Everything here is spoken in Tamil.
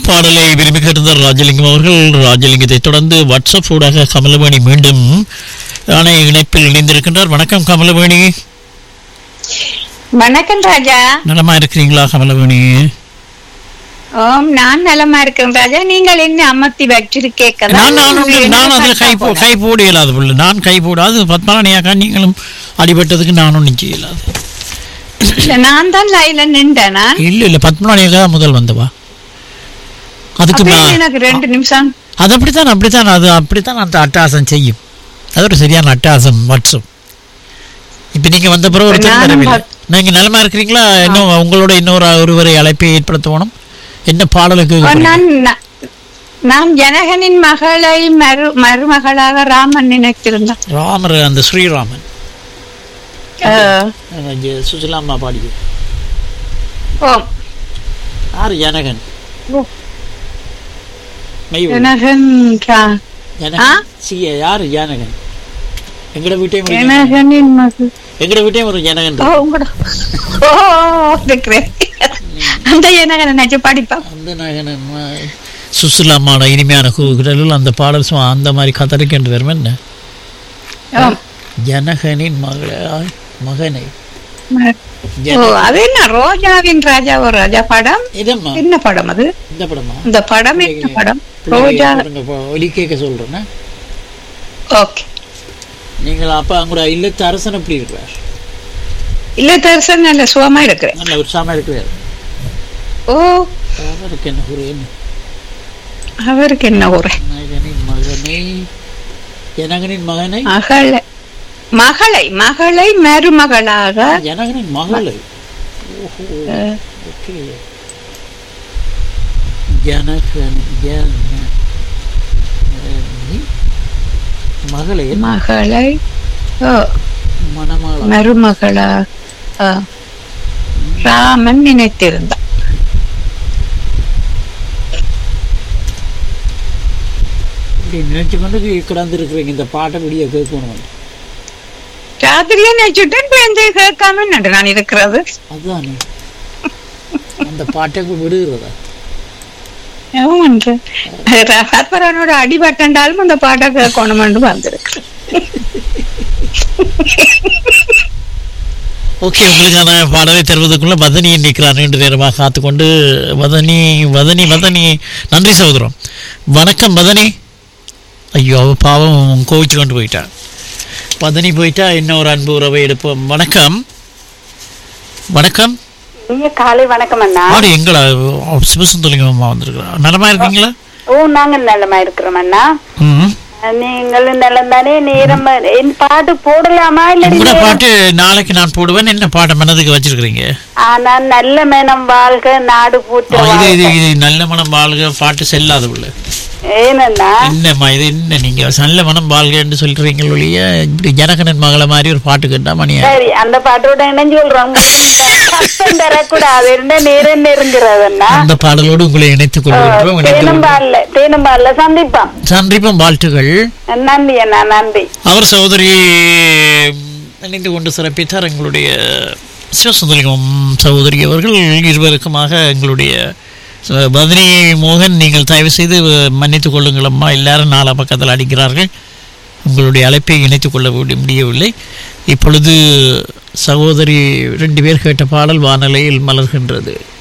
பாடலை விரும்பி கேட்டிருந்த ராஜலிங்கம் அவர்கள். ராஜலிங்கத்தை தொடர்ந்து வாட்ஸ்அப் ஊடாக கமலவேணி மீண்டும் இணைப்பில் இணைந்திருக்கின்றார். வணக்கம் கமலவேணி. வணக்கம் ராஜா. நலமா இருக்கிறீங்களா கமலவேணி? ஓம், நான் நலமா இருக்கேன் ராஜா. நீங்கள் என்ன அமர்த்தி வச்சிருக்கேன்? நான் அதில் கை போட இயலாது பிள்ளை. நான் கை போடாது. பத்மநாணியாக்கா நீங்களும் அடிபட்டதுக்கு நான் ஒன்றும் செய்யலாது. நான் தான் லைன்ல நின்றேனா? இல்ல பத்மநாணியாக்கா தான் முதல் வந்தவா. அதுக்கு எனக்கு 2 நிமிஷம். அது அப்படித்தான் அது அப்படித்தான் அந்த அட்டகாசம் செய்யும். அது ஒரு சரியான அட்டகாசம் வாட்ஸ்அப். இப்ப நீங்க வந்த பிறகு நீங்க நலமா இருக்கிறீங்களா? இன்னும் உங்களோட ஒருவரை அழைப்பை ஏற்படுத்தணும். என்ன பாடலுக்கு? நான் ஜனகனின் மகளை மருமகளாக ராமன் நினைத்திருந்தேன். ராமர், அந்த ஸ்ரீராமன் சுசிலாமா பாடிய. யாரு ஜனகன்? யாரு ஜனகன்? எங்கட வீட்டையும் ஒரு ஜனகன். அந்த ஜனகன் படிப்பா. அந்த நகனன் சுசிலாமான இனிமையான கூகுடல் அந்த பாடல் அந்த மாதிரி கதறிக்கின்ற வரும். என்ன ஜனகனின் மகனை? அது என்ன ரோஜாவின் ராஜா ஒரு ராஜா படம்? என்ன படம் அது? இந்த படம் என்ன படம்? ரோஜா ஒலி கேட்க சொல்றேன். ஓகே. நீங்கள் அப்ப அங்க இல்லத்து அரசன் எப்படி இருக்கிறார்? இல்லத்து அரசன் நல்ல சுகமா இருக்கிறேன். நல்ல உற்சாகமா இருக்கிறார். ஓ, அவருக்கு என்ன ஊரு? அவருக்கு என்ன ஊரு? ஜனகனின் மகனை மகளை மருமகளாக. ஜனகனின் மகளை. மகளை மருமகளாக ராமன் நினைத்திருந்தான். நினைச்சு கொண்டு கிடந்து இருக்கிறீங்க. இந்த பாட்டை விடிய கேட்கணும். ராத்திரியே நினைச்சுட்டு கேட்காம நான் இருக்கிறது. அதுதானே அந்த பாட்டுக்கு விடுகிறதா? ராத்பரனோட அடிபட்டாலும் அந்த பாட்டை கேட்கணும் வந்திருக்கு. ஓகே, உங்களுக்கான பாடலை தருவதற்குள்ள வதனியை நிற்கிறார். நீண்ட நேரமாக காத்துக்கொண்டு வதனி நன்றி சகோதரம். வணக்கம் வதனி. ஐயோ, அவ பாவம் கோவிச்சு கொண்டு போயிட்டான். வதனி போயிட்டா இன்னொரு அன்பு உறவை எடுப்போம். வணக்கம். காலை வணக்கம் அண்ணா. எங்களா சிவசுந்தலிங்கம் அம்மா வந்திருக்கிறா. நலமா இருக்கீங்களா? ஓ, நாங்க நலமா இருக்கிறோம் அண்ணா. நீங்களும் நலம் தானே? நேரம் பாட்டு போடலாமா? இல்ல பாட்டு நாளைக்கு நான் போடுவேன். என்ன பாட்டு மனதுக்கு வச்சிருக்கீங்க? நான் நல்ல மனம் வாழ்க நாடு போட்டு. நல்ல மனம் வாழ்க பாட்டு செல்லாத உள்ள. என்னம்மா இது என்ன நீங்க நல்ல மனம் வாழ்கன்னு சொல்றீங்க ஒழிய இப்படி ஜனகனன் மகளை மாதிரி ஒரு பாட்டு கேட்டா மணியா? சரி, அந்த பாட்டோட இணைஞ்சு சொல்றோம். தரக்கூடாது, நேரம் நெருங்குறதுன்னா அந்த பாடலோடு உங்களை இணைத்துக் கொள்கிறோம். தேனம்பால்ல சந்திப்போம். வாழ்த்துகள். நன்றி அண்ணா, நன்றி. அவர் சகோதரி இணைந்து கொண்டு சிறப்பித்தார். எங்களுடைய சிவசுந்தலிங்கம் சகோதரி அவர்கள் இருவருக்குமாக எங்களுடைய வதனி மோகன், நீங்கள் தயவு செய்து மன்னித்துக் கொள்ளுங்கள் அம்மா. எல்லாரும் 4 பக்கத்தில் அடிக்கிறார்கள். உங்களுடைய அழைப்பை இணைத்துக் கொள்ள முடியவில்லை. இப்பொழுது சகோதரி 2 பேர் கேட்ட பாடல் வானலையில் மலர்கின்றது.